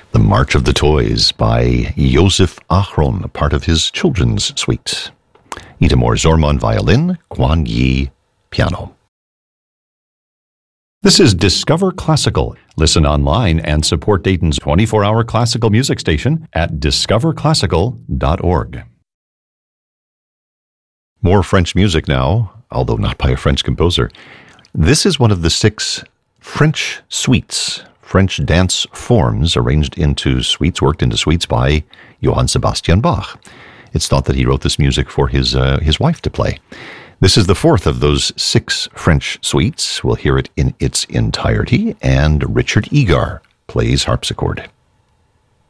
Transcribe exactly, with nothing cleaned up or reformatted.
The March of the Toys by Josef Achron, part of his children's suite. Itamar Zorman violin, Guan Yi piano. This is Discover Classical. Listen online and support Dayton's twenty-four hour classical music station at discover classical dot org. More French music now, although not by a French composer. This is one of the six French suites, French dance forms arranged into suites, worked into suites by Johann Sebastian Bach. It's thought that he wrote this music for his uh, his wife to play. This is the fourth of those six French suites. We'll hear it in its entirety, and Richard Egar plays harpsichord.